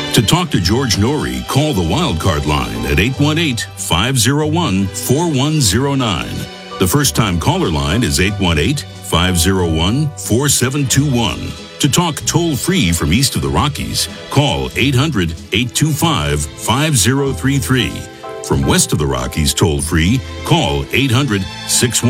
To talk to George Norrie, call the Wildcard line at 818-501-4109. The first-time caller line is 818-501-4721. To talk toll-free from east of the Rockies, call 800-825-5033. From west of the Rockies toll-free, call 800-610.